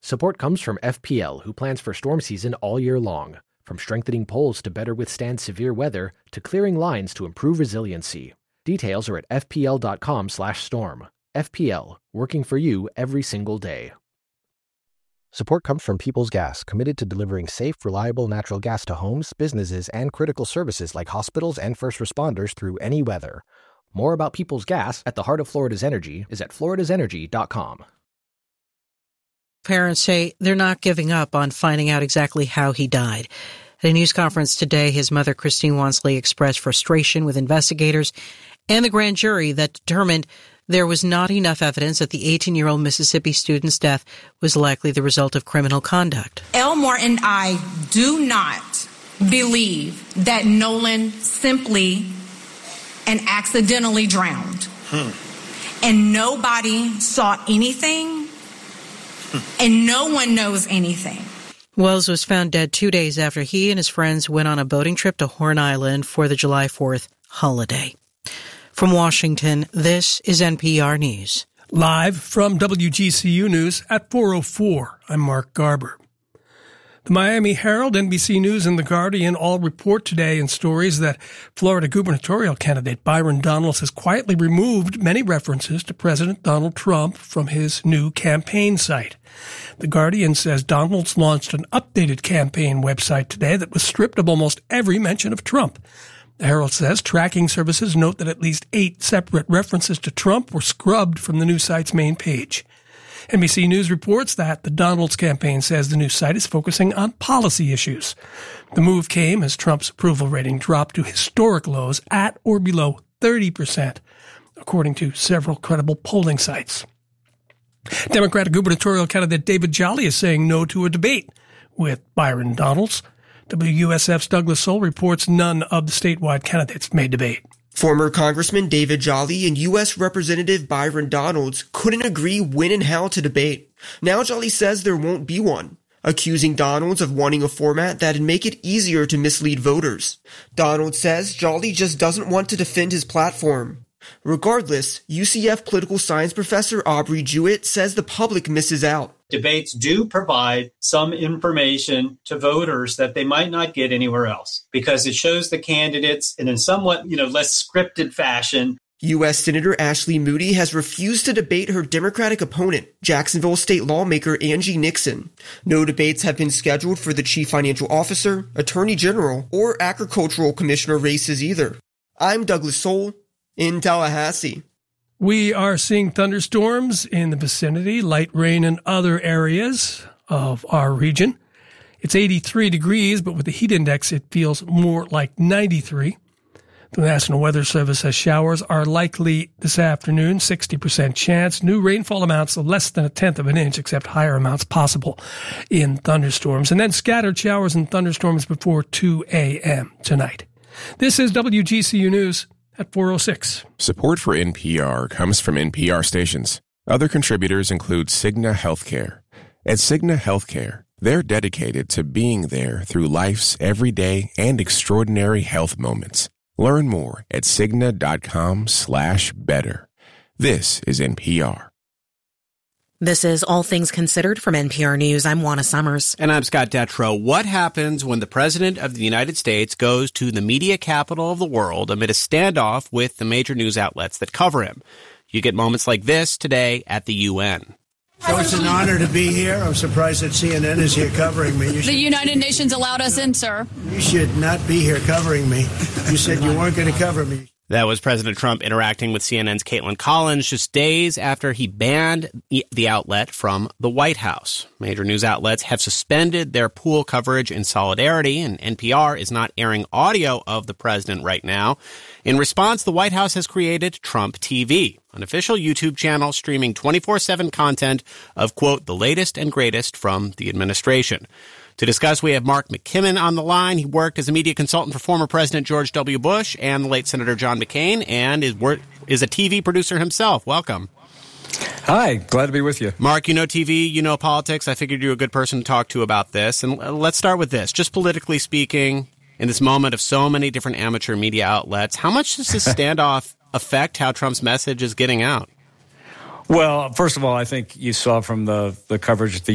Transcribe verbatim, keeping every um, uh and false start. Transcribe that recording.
Support comes from F P L, who plans for storm season all year long. From strengthening poles to better withstand severe weather, to clearing lines to improve resiliency. Details are at f p l dot com slash storm. F P L, working for you every single day. Support comes from Peoples Gas, committed to delivering safe, reliable natural gas to homes, businesses, and critical services like hospitals and first responders through any weather. More about Peoples Gas at the heart of Florida's energy is at floridas energy dot com. Parents say they're not giving up on finding out exactly how he died. At a news conference today, his mother, Christine Wansley, expressed frustration with investigators and the grand jury that determined there was not enough evidence that the eighteen-year-old Mississippi student's death was likely the result of criminal conduct. Elmore and I do not believe that Nolan simply and accidentally drowned. Hmm. And nobody saw anything, hmm. and no one knows anything. Wells was found dead two days after he and his friends went on a boating trip to Horn Island for the July fourth holiday. From Washington, this is N P R News. Live from W G C U News at four oh four, I'm Mark Garber. The Miami Herald, N B C News, and The Guardian all report today in stories that Florida gubernatorial candidate Byron Donalds has quietly removed many references to President Donald Trump from his new campaign site. The Guardian says Donalds launched an updated campaign website today that was stripped of almost every mention of Trump. The Herald says tracking services note that at least eight separate references to Trump were scrubbed from the new site's main page. N B C News reports that the Donalds campaign says the new site is focusing on policy issues. The move came as Trump's approval rating dropped to historic lows at or below thirty percent, according to several credible polling sites. Democratic gubernatorial candidate David Jolly is saying no to a debate with Byron Donalds. W U S F's Douglas Soul reports none of the statewide candidates may debate. Former Congressman David Jolly and U S Representative Byron Donalds couldn't agree when and how to debate. Now Jolly says there won't be one, accusing Donalds of wanting a format that'd make it easier to mislead voters. Donalds says Jolly just doesn't want to defend his platform. Regardless, U C F political science professor Aubrey Jewett says the public misses out. Debates do provide some information to voters that they might not get anywhere else because it shows the candidates in a somewhat, you know, less scripted fashion. U S Senator Ashley Moody has refused to debate her Democratic opponent, Jacksonville state lawmaker Angie Nixon. No debates have been scheduled for the chief financial officer, attorney general, or agricultural commissioner races either. I'm Douglas Soul in Tallahassee. We are seeing thunderstorms in the vicinity, light rain in other areas of our region. It's eighty-three degrees, but with the heat index, it feels more like ninety-three. The National Weather Service says showers are likely this afternoon, sixty percent chance. New rainfall amounts of less than a tenth of an inch, except higher amounts possible in thunderstorms. And then scattered showers and thunderstorms before two a.m. tonight. This is W G C U News at four oh six. Support for N P R comes from N P R stations. Other contributors include Cigna Healthcare. At Cigna Healthcare, they're dedicated to being there through life's everyday and extraordinary health moments. Learn more at Cigna.com slash better. This is N P R. This is All Things Considered from N P R News. I'm Juana Summers. And I'm Scott Detrow. What happens when the President of the United States goes to the media capital of the world amid a standoff with the major news outlets that cover him? You get moments like this today at the U N. So it's an honor to be here. I'm surprised that C N N is here covering me. You the should, United Nations allowed us in, sir. You should not be here covering me. You said you weren't going to cover me. That was President Trump interacting with C N N's Caitlin Collins just days after he banned the outlet from the White House. Major news outlets have suspended their pool coverage in solidarity, and N P R is not airing audio of the president right now. In response, the White House has created Trump T V, an official YouTube channel streaming twenty-four seven content of, quote, the latest and greatest from the administration. To discuss, we have Mark McKimmon on the line. He worked as a media consultant for former President George W. Bush and the late Senator John McCain, and is work, is a T V producer himself. Welcome. Hi, glad to be with you. Mark, you know T V, you know politics. I figured you're a good person to talk to about this. And let's start with this. Just politically speaking, in this moment of so many different amateur media outlets, how much does this standoff affect how Trump's message is getting out? Well, first of all, I think you saw from the, the coverage at the